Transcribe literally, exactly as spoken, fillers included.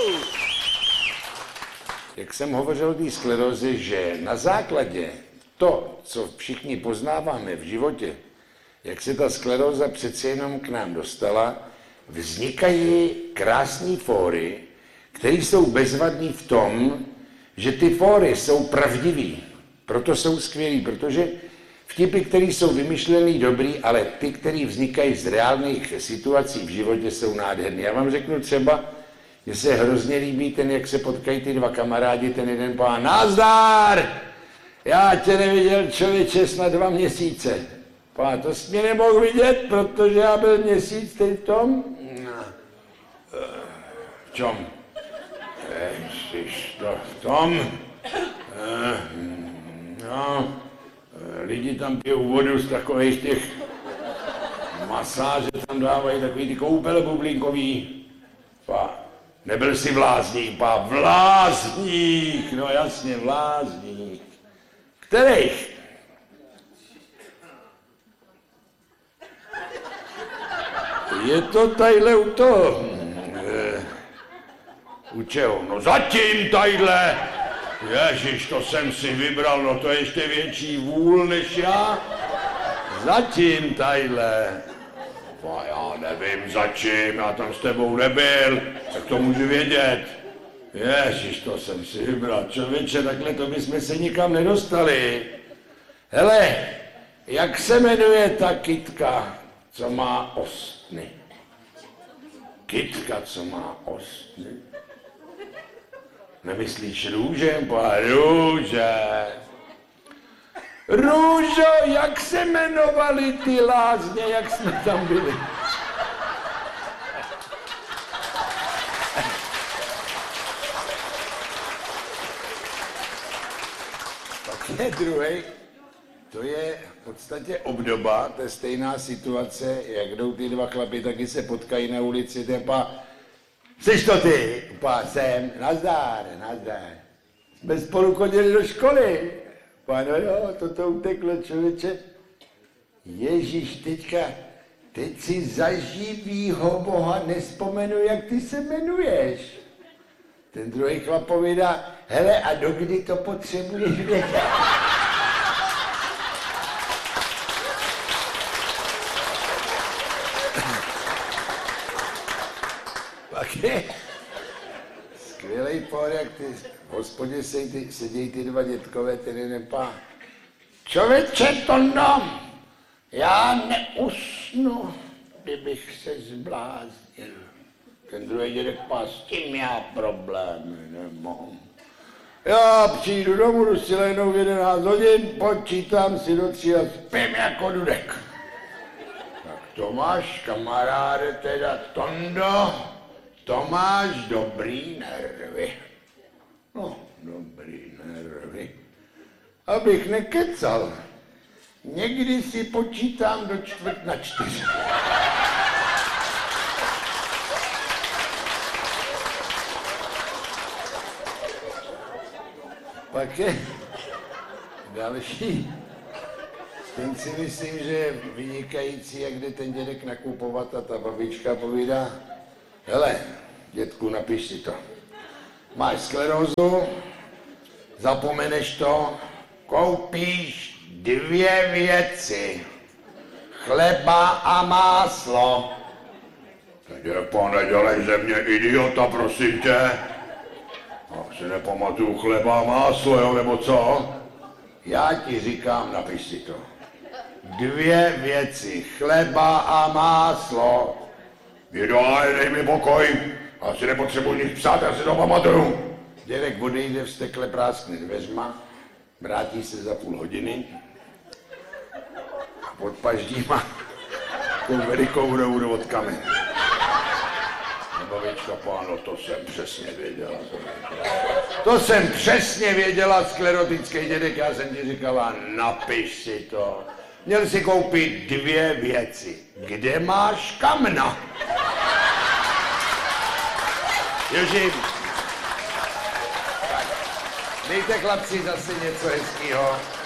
Jak jsem hovořil o té skleróze, že na základě to, co všichni poznáváme v životě, jak se ta skleróza přece jenom k nám dostala, vznikají krásné fóry, které jsou bezvadné v tom, že ty fóry jsou pravdivý, proto jsou skvělý, protože vtipy, které jsou vymyšlený dobrý, ale ty, které vznikají z reálných situací v životě, jsou nádherný. Já vám řeknu třeba, že se hrozně líbí ten, jak se potkají ty dva kamarádi, ten jeden pán, nazdar! Já tě neviděl, člověče, snad dva měsíce. Pán, to jsi mě nemohl vidět, protože já byl měsíc teď v tom. V čem? Ježiš, to v tom. No, lidi tam pijou vodu z takových těch masáže, tam dávají takový ty koupele bublinkový. Pán, nebyl jsi vlázník, pán, vlázník, no jasně, vlázník. Kterých? Je to tadyhle u toho. E, u čeho? No zatím tadyhle. Ježiš, to jsem si vybral, no to je ještě větší vůl než já. Zatím tadyhle. No já nevím začím, já tam s tebou nebyl, tak to můžu vědět. Ježiš, to jsem si vybral. Člověče, takhle to bychom se nikam nedostali. Hele, jak se jmenuje ta kytka, co má ostny? Kytka, co má ostny? Nemyslíš růže? Pá, růže. Růžo, jak se jmenovaly ty lázně, jak jsme tam byli? Pak je druhý. To je v podstatě obdoba, to je stejná situace, jak jdou ty dva chlapi, taky se potkají na ulici, ten pá, jsi to ty? Pá, jsem, nazdár, nazdár. Jsme spolu chodili do školy. Pá, no jo, toto uteklo, člověče. Ježíš, teďka, teď si za živýho Boha nespomenu, jak ty se jmenuješ. Ten druhý chlap povídá, hele, a dokdy to potřebuješ vědět? Pak je skvělej por, jak ty v hospodě sedí, sedí ty dva dětkové, ten jeden pán. Člověče, Tondo, já neusnu, kdybych se zbláznil. Ten druhý dědek pán, s tím já problémy nemám. Já přijdu domů, jdu si lehnout v jedenáct hodin, počítám si do tří a spím jako dudek. Tak to máš, kamaráde, teda Tondo, to máš dobrý nervy. No, dobrý nervy. Abych nekecal, někdy si počítám do čtvrt na čtyři. Pak je další. Ten si myslím, že je vynikající, jak jde ten dědek nakupovat a ta babička povídá, hele, dětku, napiš si to. Máš sklerózu, zapomeneš to, koupíš dvě věci. Chleba a máslo. Takže pane, dělej ze mě idiota, prosím tě. A si nepamatuju chleba a máslo, jo, nebo co? Já ti říkám, napiš si to. Dvě věci, chleba a máslo. Vědoj, dej mi pokoj. Já si nepotřebuji nic psát, já si to pamatuju. Dědek odejde, vstekle práskne dveřma, vrátí se za půl hodiny a pod paždíma takovou velikou rovou do vodkami. Babička, páno, to jsem přesně věděla. To jsem přesně věděla, sklerotický dědek, já jsem ti říkala, napiš si to. Měl si koupit dvě věci. Kde máš kamna? Joži, dejte chlapci zase něco hezkýho.